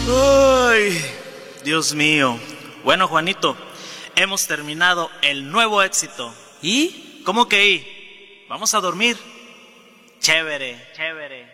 Ay, Dios mío. Bueno, Juanito, hemos terminado el nuevo éxito. ¿Y? ¿Cómo que y? Vamos a dormir. Chévere, chévere.